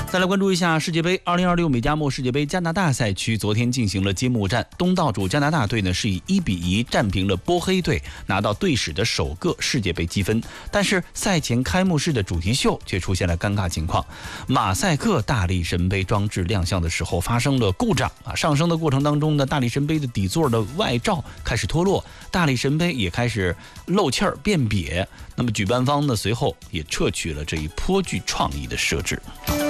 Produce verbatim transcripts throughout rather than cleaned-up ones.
再来关注一下世界杯二零二六美加墨世界杯加拿大赛区，昨天进行了揭幕战，东道主加拿大队呢是以一比一战平了波黑队，拿到队史的首个世界杯积分。但是赛前开幕式的主题秀却出现了尴尬情况，马赛克大力神杯装置亮相的时候发生了故障啊，上升的过程当中呢，大力神杯的底座的外罩开始脱落，大力神杯也开始漏气儿变瘪。那么举办方呢随后也撤去了这一颇具创意的设置。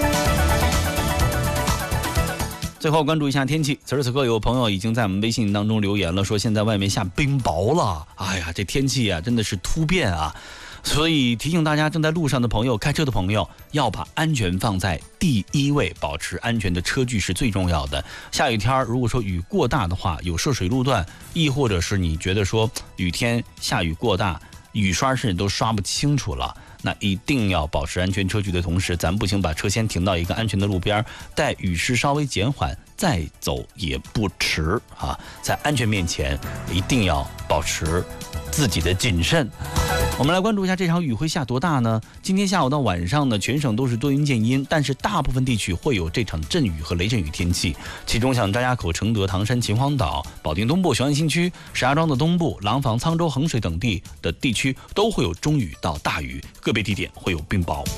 最后关注一下天气，此时此刻有朋友已经在我们微信当中留言了，说现在外面下冰雹了，哎呀，这天气啊真的是突变啊，所以提醒大家正在路上的朋友，开车的朋友要把安全放在第一位，保持安全的车距是最重要的。下雨天如果说雨过大的话，有涉水路段，亦或者是你觉得说雨天下雨过大，雨刷甚至都刷不清楚了，那一定要保持安全车距的同时，咱不行把车先停到一个安全的路边，待雨势稍微减缓再走也不迟啊！在安全面前，一定要保持自己的谨慎。我们来关注一下这场雨会下多大呢？今天下午到晚上呢，全省都是多云见阴，但是大部分地区会有这场阵雨和雷阵雨天气。其中像张家口、承德、唐山、秦皇岛、保定东部、雄安新区、石家庄的东部、廊坊、沧州、衡水等地的地区都会有中雨到大雨，个别地点会有冰雹。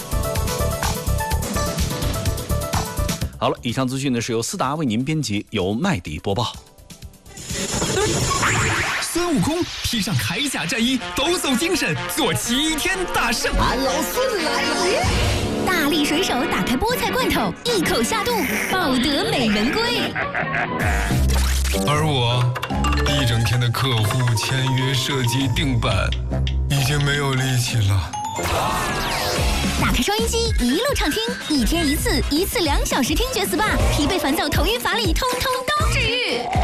好了，以上资讯呢是由思达为您编辑，由麦迪播报。 孙悟空披上铠甲战衣，抖擞精神，做齐天大圣。 俺老孙来了！ 大力水手打开菠菜罐头，一口下肚，抱得美人归。 而我一整天的客户签约、设计、定版，已经没有力气了。 打开收音机，一路畅听，一天一次，一次两小时听觉 S P A， 疲惫烦躁、头晕乏力，通通都治愈。